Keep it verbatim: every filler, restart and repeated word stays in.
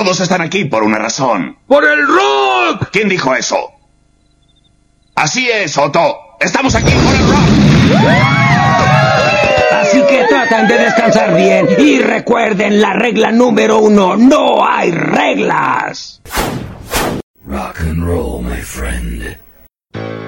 Todos están aquí por una razón. ¡Por el rock! ¿Quién dijo eso? Así es, Otto. Estamos aquí por el rock. Así que traten de descansar bien y recuerden la regla número uno, no hay reglas. Rock and roll, my friend.